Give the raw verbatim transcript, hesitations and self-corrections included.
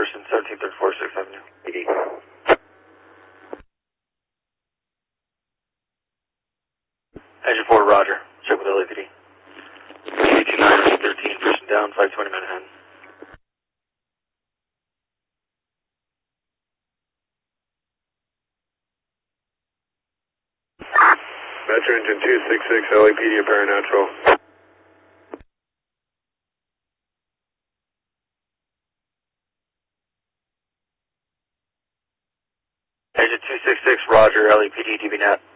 person, seventeen thirty-four sixth Avenue. P D. Engine four, Roger. Check with L A P D. eighteen nine thirteen, person down, five twenty Manhattan. Metro engine two six six, L A P D apparent natural. Engine two six six, Roger, L A P D, D B N A T.